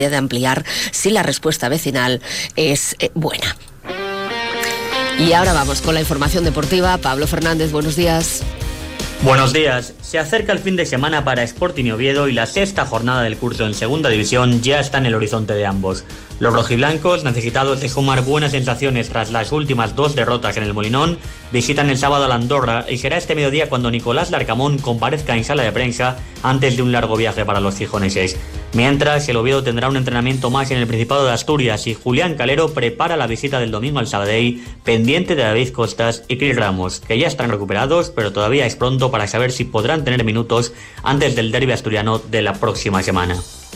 de ampliar si la respuesta vecinal es buena. Y ahora vamos con la información deportiva. Pablo Fernández, buenos días. Buenos días. Se acerca el fin de semana para Sporting y Oviedo y la sexta jornada del curso en segunda división ya está en el horizonte de ambos. Los rojiblancos, necesitados de sumar buenas sensaciones tras las últimas 2 derrotas en el Molinón, visitan el sábado a la Andorra y será este mediodía cuando Nicolás Larcamón comparezca en sala de prensa antes de un largo viaje para los gijoneses. Mientras, el Oviedo tendrá un entrenamiento más en el Principado de Asturias y Julián Calero prepara la visita del domingo al Sabadell, pendiente de David Costas y Cris Ramos, que ya están recuperados, pero todavía es pronto para saber si podrán tener minutos antes del derbi asturiano de la próxima semana.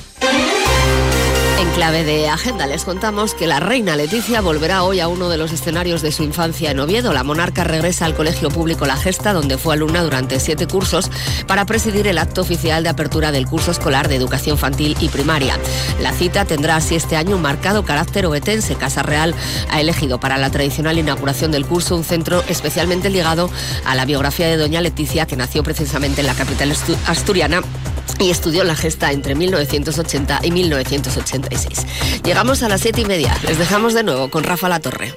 En clave de agenda les contamos que la reina Leticia volverá hoy a uno de los escenarios de su infancia en Oviedo. La monarca regresa al Colegio Público La Gesta, donde fue alumna durante 7 cursos, para presidir el acto oficial de apertura del curso escolar de educación infantil y primaria. La cita tendrá así este año un marcado carácter ovetense. Casa Real ha elegido para la tradicional inauguración del curso un centro especialmente ligado a la biografía de doña Leticia, que nació precisamente en la capital asturiana y estudió en La Gesta entre 1980 y 1986. Llegamos a las 7:30. Les dejamos de nuevo con Rafa Latorre.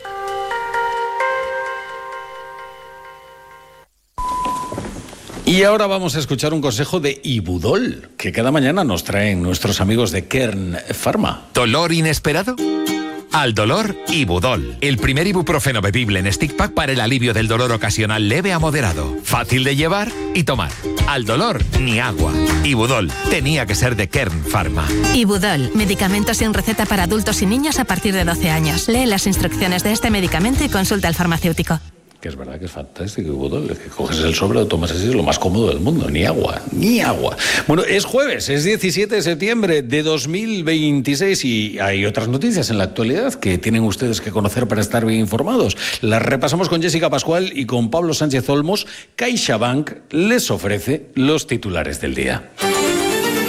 Y ahora vamos a escuchar un consejo de Ibudol, que cada mañana nos traen nuestros amigos de Kern Pharma. ¿Dolor inesperado? Al dolor, Ibudol. El primer ibuprofeno bebible en stick pack para el alivio del dolor ocasional leve a moderado. Fácil de llevar y tomar. Al dolor, ni agua. Ibudol. Tenía que ser de Kern Pharma. Ibudol. Medicamento sin receta para adultos y niños a partir de 12 años. Lee las instrucciones de este medicamento y consulta al farmacéutico. Que es verdad que es fantástico, Ibudol. Es que coges el sobre, lo tomas así, es lo más cómodo del mundo. Ni agua, ni agua. Bueno, es jueves, es 17 de septiembre de 2026 y hay otras noticias en la actualidad que tienen ustedes que conocer para estar bien informados. Las repasamos con Jessica Pascual y con Pablo Sánchez Olmos. CaixaBank les ofrece los titulares del día.